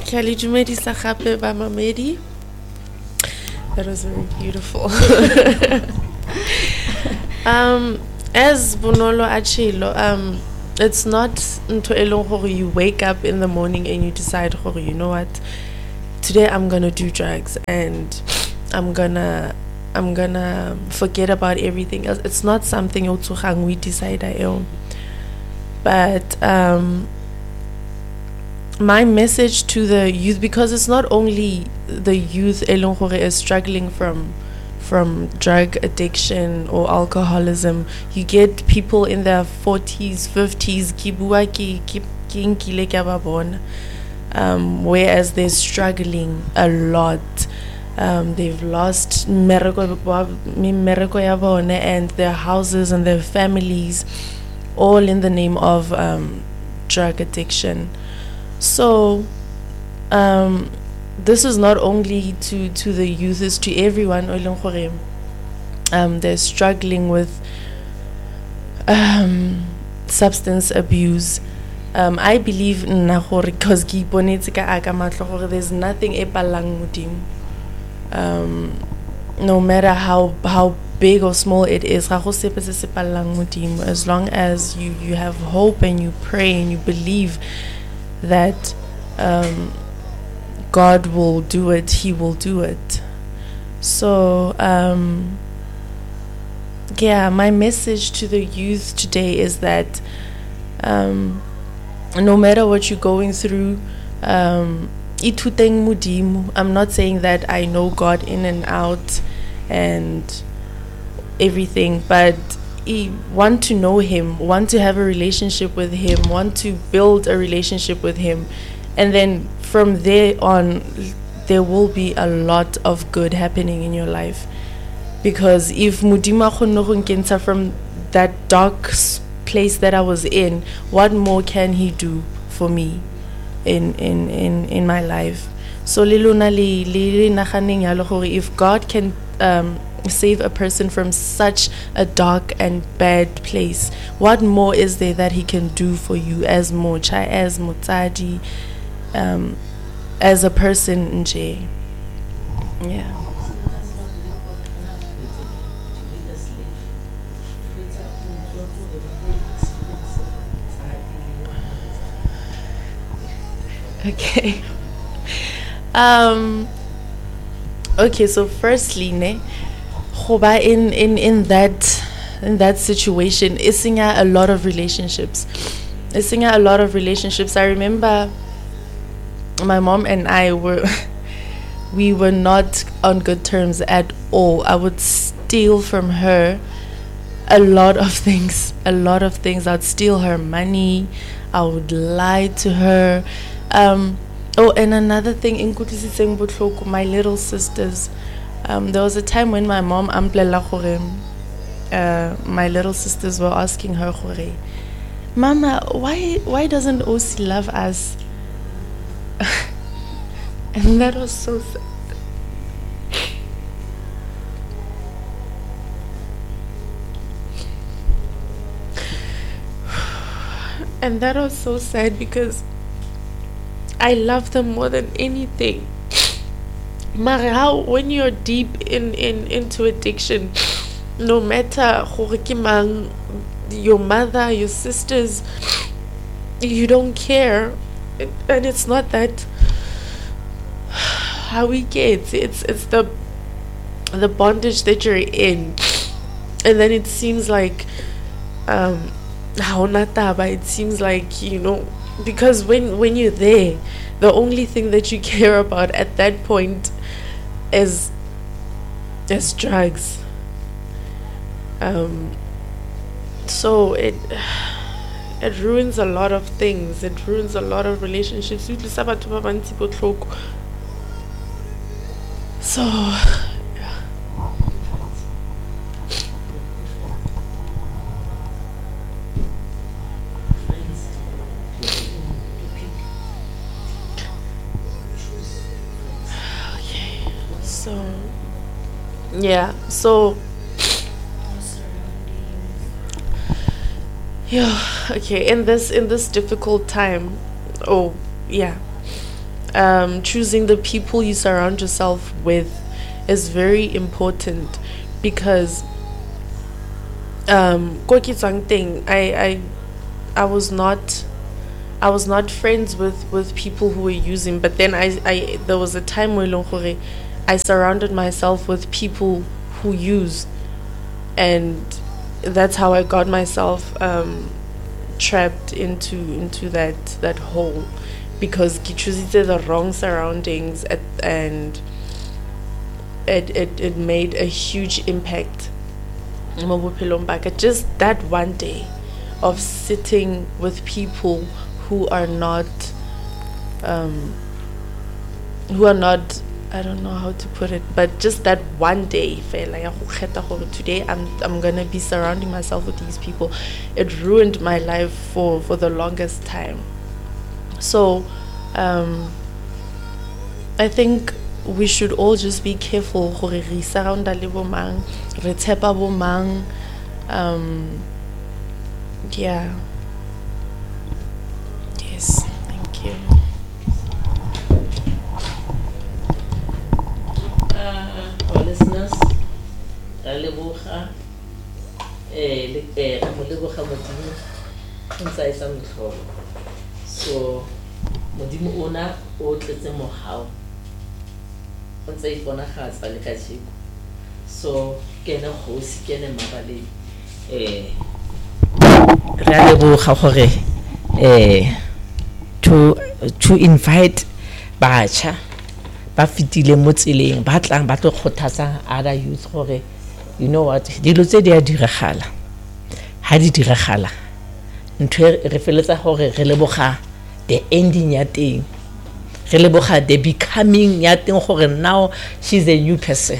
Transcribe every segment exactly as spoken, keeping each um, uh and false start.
Ke a le dumedisa gape bamamedi. That was very beautiful. um, as Bonolo Achilo, um, it's not ntho e leng gore you wake up in the morning and you decide, you know what, today I'm gonna do drugs and I'm gonna I'm gonna forget about everything else. It's not something we decide I own. But um, my message to the youth, because it's not only the youth elong gore is struggling from from drug addiction or alcoholism, you get people in their forties, fifties, ki bua ki ki ki nkile ke ba bona, um, whereas they're struggling a lot. Um, they've lost mmereko ya bona and their houses and their families, all in the name of um, drug addiction. So um, this is not only to, to the youth, it's to everyone. Um, they're struggling with um, substance abuse. Um, I believe because there's nothing e palang modimo. Um, no matter how how big or small it is, as long as you, you have hope and you pray and you believe that um, God will do it, He will do it. So um, yeah, my message to the youth today is that um, no matter what you're going through, um, I'm not saying that I know God in and out and everything, but I want to know Him, want to have a relationship with Him, want to build a relationship with Him, and then from there on there will be a lot of good happening in your life. Because if Mudima khonno from that dark place that I was in, what more can He do for me in in in in my life? So liluna li li naganing yalo gore if God can um save a person from such a dark and bad place, what more is there that He can do for you as mocha, as motsadi, um as a person nje? Yeah. Okay. Um. Okay. So, firstly, ne, hoba in in in that in that situation, isn't a lot of relationships. Isn't a lot of relationships. I remember my mom and I were we were not on good terms at all. I would steal from her a lot of things. A lot of things. I'd steal her money. I would lie to her. Um, oh, and another thing, in my little sisters, um, there was a time when my mom, uh, my little sisters were asking her, Mama, why why doesn't Osi love us? And that was so sad. And that was so sad because I love them more than anything. But how, when you're deep in, in into addiction, no matter your mother, your sisters, you don't care. And it's not that how we get it's it's the the bondage that you're in, and then it seems like um it seems like, you know, because when when you're there, the only thing that you care about at that point is is drugs. Um so it it ruins a lot of things. It ruins a lot of relationships. So yeah. Okay, so yeah, so yeah, okay, in this in this difficult time, oh yeah, um, choosing the people you surround yourself with is very important, because um ko ke tswang teng, I I I was not I was not friends with with people who were using, but then I I there was a time where I surrounded myself with people who use, and that's how I got myself um trapped into into that that hole, because ke choositse the wrong surroundings at, and it, it it made a huge impact mo bophelong ba ka. Just that one day of sitting with people who are not um who are not, I don't know how to put it, but just that one day fela ya go kgetha gore today I'm I'm gonna be surrounding myself with these people, it ruined my life for for the longest time. So um I think we should all just be careful gore re surrounda le bo mang, re tshepa bo mang. um yeah yes thank you. Uh, our listeners, Raleboga, eh, eh, Raleboga Modimo, inside some trouble. So, Modimo ona, o tletse mohao. Once I bona has balekashiko. So, kena hosi, kena mabale. Eh, Raleboga gore, eh, to to invite bacha. Ba fitile mo tseleng ba tlang ba tlo khothatsa other youth gore you know what dilo tse di a diragala ha di diragala ntwe re feletsa gore re leboga the ending ya teng, re leboga the becoming ya teng gore now she's a new person,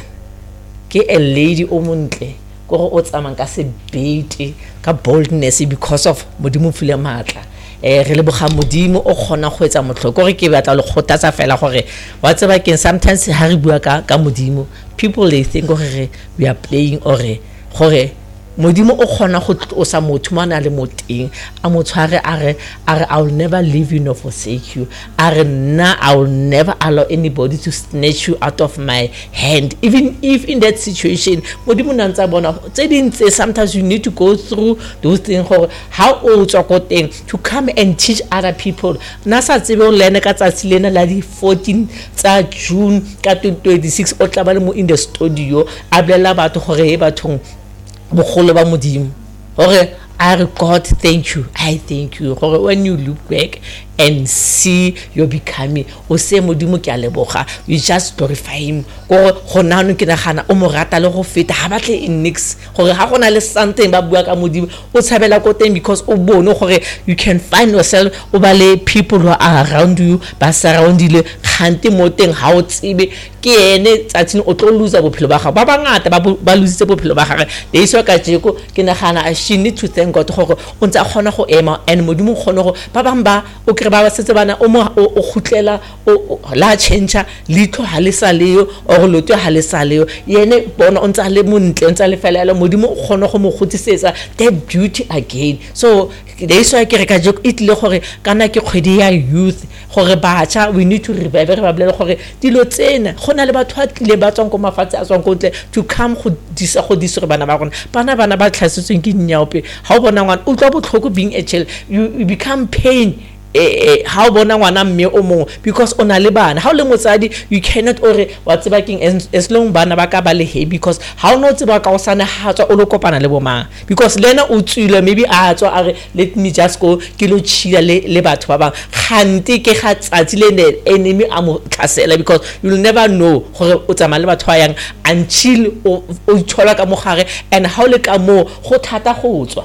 ke a lady o montle gore o tsamang ka se bete ka boldness because of Modimo fule matla. Eh re leboga Modimo o gona go etsa motlhoko re ke batla le khotatsa fela gore wa tseba ke sometimes ha re bua ka ka Modimo, people they think gore we are playing or gore Modimo o gona go tlosa motho mana le moteng a motshware are are I will never leave you nor forsake you, are na I will never allow anybody to snatch you out of my hand, even if in that situation Modimo nantsa bona tse dintse sometimes you need to go through those things gore how o tswa go teng to come and teach other people. Na sa tsebe o lene ka tsatsi lena la di fourteen tsa June ka twenty twenty-six o tla ba le mo in the studio a blela batho gore he bathong bogolo ba Modimo gore I God thank you, I thank you gore when you look back and see your becoming o se Modimo ke a leboga, you just glorify him gore gona no ke nagana o mo rata le go feta ha batle in nix gore ha gona le something ba bua ka Modimo o tshabela ko teng because o bone gore you can find yourself o ba le people who are around you ba surroundile khante mo teng ha o tsebe ke ene tsatsing o tlo lose bophelo ba gago ba bangata ba lose bophelo ba gagwe le iso ka jeko ke nagana she need to thank God gore o ntse a khona go ema and Modimo khona go ba bang ba o kre ba ba setse bana o mo o khutlela o la change litho ha le sa leo o loto ha le sa leo yene bona o ntse le montle o ntse le fela le Modimo o khona go mo khutisetsa that beauty again. So they so ke re ka jeko itle gore kana ke kgwedi ya youth gore bacha we need to revive re ba blela gore dilo tsena gona le batho le ba tswang go mafatse a tswang go tle to come go disa go disore bana ba rona bana bana ba tlhasetsweng ke nyaope ha o bona ngwana o tlo botlhoko being a child you, you become pain eh ha o bona ngwana mme o mong because ona le bana ha o le motsadi you cannot ore wa tseba king as long bana ba ka ba le he because ha o no tseba ka o sana ha tswa o lo kopana le bomang because lena o tswile maybe a tswa are let me just go ke lo tshila le le batho ba bang khanti ke ga tsatsi le ne enemy a mo tlhasela because you will never know gore o tsama le batho ba yang until o o thola ka mogare and ha o le ka mo go thata go tswa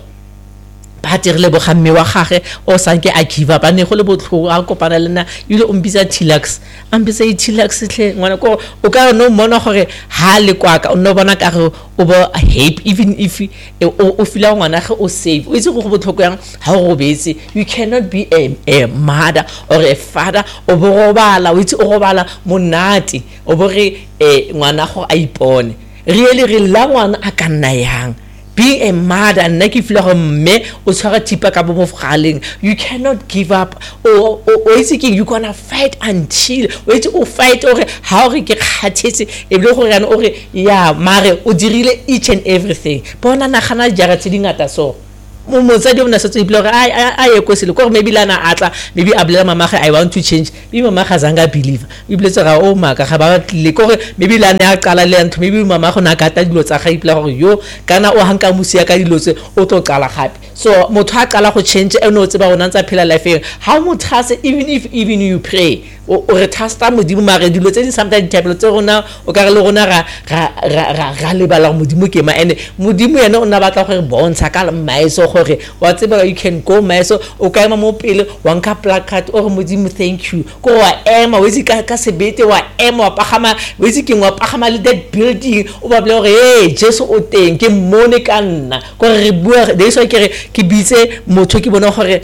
ba tirele bo gamme wa gage o sanke a give up ane go le botlho a kopana lena ile o mbisa Tilax ambisa I Tilax tle ngwana ko o ka no mona gore ha le kwaka o no bona ka go o bo happy even if o fila ngwana ge o save o itse go botlhoko yang ha go betse you cannot be a, a mother or a father o bo robala o itse o robala monate o bo re ngwana go a ipone really re la ngwana a ka nna yang being a mother and nna ke feel gore mme o tshwara thipa ka bo mofogaleng, you cannot give up. o o itse ke you gonna fight until o itse o fight ore ha ore ke khathetse e bile gore yana ore ya mare o dirile each and everything. Bona nagana jara tse dingata so mo motsadi o mna se tsebile gore ai ai go se le gore maybe lana atla maybe ablela mama ga I want to change maybe mama ga zanga believe e bile tsega o maka ga ba tle gore maybe lana ya qala le ntho maybe mama go na gata dilo tsa ga ipela gore yo kana o hanka musia ka dilo tse o tlo qala gape. So motho a qala go change eno o tseba rona ntsa phela life how motho ha se even if even you pray o re trasta modimo mare dilo tse di sometimes table tse rona o ka re le rona ga ga ga ga le bala modimo ke ma ene modimo yena o na batla gore bontsha ka maeso gore wa tseba you can go maeso o ka ema mo pele wa nka placard o re modimo thank you ko wa ema we ka ka sebete wa ema wa pagama we se ke wa pagama le that building o ba bile gore hey Jesu o teng ke mone ka nna go re bua de so ke ke bitse motho ke bona gore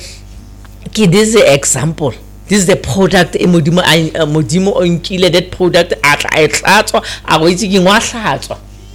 ke this example. This is the product e modimo a modimo o nkile that product a tla e tlatswa a go itse ke ngwa hlatswa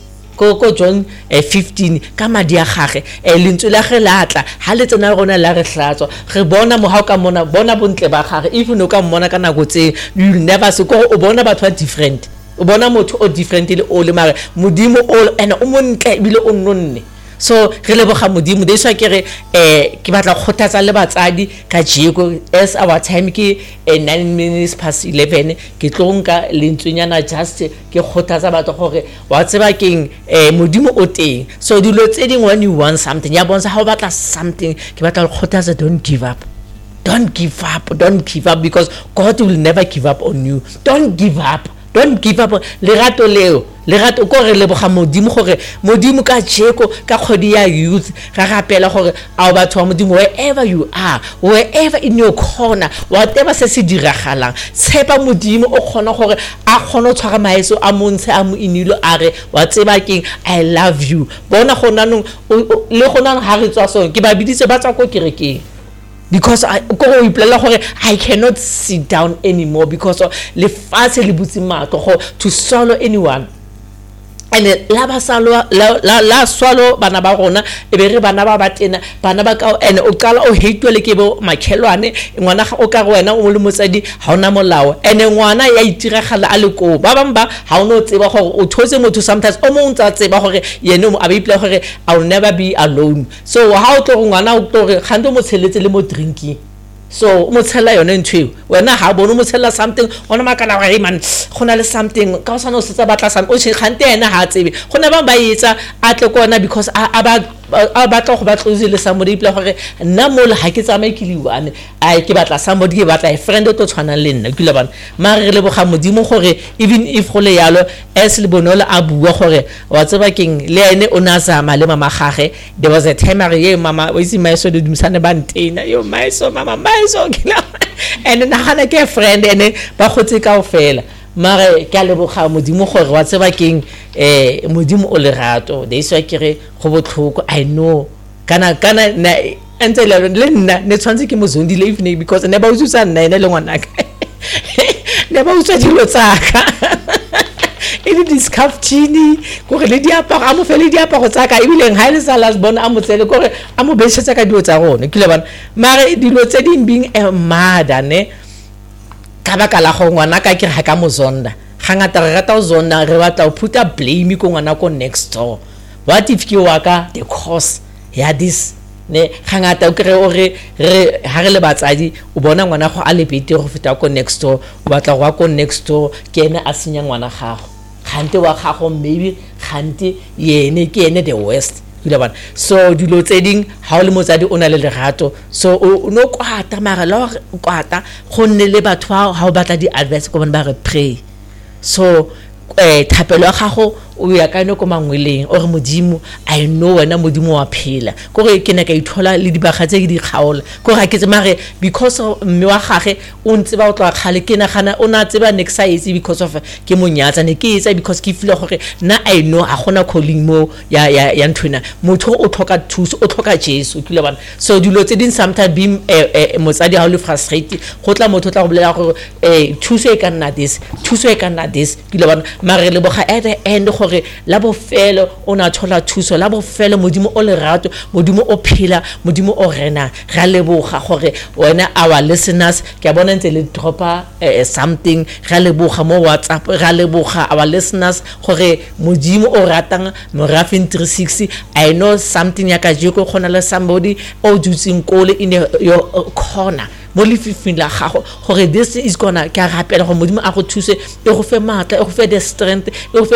ko ko John fifteen ka madi a gage e lentswe la ge la tla ha le tsena rona la re hlatswa re bona mo ha ka mona bona bontle ba gage even o ka mmona ka nako tse you never se ko o bona batho different o bona motho o different le o le mare modimo o ena o montle bile o nonne. So re le boga modimo de so ke re eh ke batla khothatsa le batsadi ka jeko as our time ke nine minutes past eleven ke tlonka lentswenyana just ke khothatsa batho gore wa tseba keng eh modimo o teng. So dilo tse ding when you want something ya bonsa ha o batla something ke batla khothatsa don't give up. Don't give up, don't give up because God will never give up on you. Don't give up. Don't give up. Lerato leo lerato ko re le boga modimo gore modimo ka jeko ka khodi ya youth ga rapela gore a batho wa modimo wherever you are wherever in your corner whatever se se diragalang tshepa modimo o khona gore a khona tshwara maeso a montshe a mo inilo are wa tseba keng I love you. Bona gona no le gona ha re tswa so ke ba biditse ba tswa ko kerekeng because I go iplela gore I cannot sit down anymore because le fase le butsi matlo go to swallow anyone. And la ba salo la la swallow bana ba gona e be re bana ba batena bana ba ka ene o qala o hatwe le ke bo makhelwane ngwana ga o ka go wena o le motsadi ha ona molao ene ngwana ya itiragala a le ko ba bang ba ha ono tseba gore o thotse motho sometimes o mo ntsa tseba gore yene mo abipela gore I will never be alone. So how to ngwana o tlo re khando mo tsheletse le mo drinking so mo tshela yone ntwe wena ha bona mo tshela something ona makana ga man gona le something ka o sana o setsa batla sana o tshigante ena ha tsebe gona ba ba etsa atle kona because a ba a batla go batla le somebody pla gore nna mo le ha ke tsamae ke liwane a ke batla somebody ke batla a friend o to tshwana le nna ke le bana ma re le boga modimo gore even if go le yalo es le bonolo a bua gore wa tseba keng le ene o na zama le mama gage there was a time re ye mama o itse maeso de dumisane ba ntena yo maeso mama maeso kila and na hana ke friend ene ba khotse ka ofela mare ke le boga modimo gore wa tseba keng eh modimo o le rato de iswa kere go botlhoko I know kana kana na ntse le le nna ne tshwantse ke mozondi le evening because ne ba utsutsa nna ene le ngwana ka ne ba utswa dilo tsaka ene discountini go re le diaparo a mo fele diaparo tsaka e bileng ha ile sala bona a mo tsele gore a mo beshetsa ka dilo tsa rona ke le bana mare dilo tse ding being a mother ne ka baka la go ngwana ka ke ga ka mozonda hangata re rata o zonda re batla o put a blame ko ngwana ko next door. What if you waka the cause ya this ne hangata o kre o re re ha re le batsadi o bona ngwana go a le bete go feta ko next door o batla go wa ko next door ke ene a senya ngwana gago khante wa gago maybe khante yene ke ene the worst. So dilo tse ding ha o le motsadi o na le lerato so o no kwata mara la kwata go nne le batho ha o batla di advice go bona ba re pray so eh thapelo ga go o ya ka no ko mangweleng o re modimo I know wena modimo wa phela go re ke ne ka ithola le dibaga tse di kgaola go ga ke tsemare because mme wa gage o ntse ba o tla khale ke na gana o na tseba next size because of ke monyatsa ne ke etsa because ke feel gore na I know a gona calling mo ya ya ya ntwena motho o tlhoka thuso o tlhoka Jesu ke le bana so dilo tse din sometimes be motsadi ha o le frustrated go tla motho tla go bolela gore eh thuso e ka nna this thuso e ka nna this ke le bana mare le boga at the end gore la bofelo o na thola thuso la bofelo modimo o lerato modimo o phela modimo o rena ga leboga gore wena our listeners ke bona ntse le dropa uh, something ga leboga mo WhatsApp ga leboga our listeners gore modimo o ratang Morafeng three sixty. I know something ya ka jeko khona le somebody o dutsing kole in your corner mo lefifing la gago gore this is gonna ka rapela go modimo a go thuse e go fe matla e go fe the strength e go fe